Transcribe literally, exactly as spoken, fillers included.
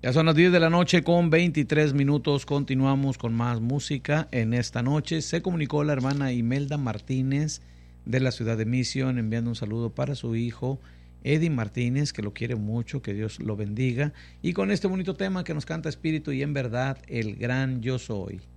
Ya son las diez de la noche con veintitrés minutos. Continuamos con más música en esta noche. Se comunicó la hermana Imelda Martínez de la ciudad de Mission enviando un saludo para su hijo Eddie Martínez, que lo quiere mucho, que Dios lo bendiga. Y con este bonito tema que nos canta Espíritu y en verdad, el gran yo soy.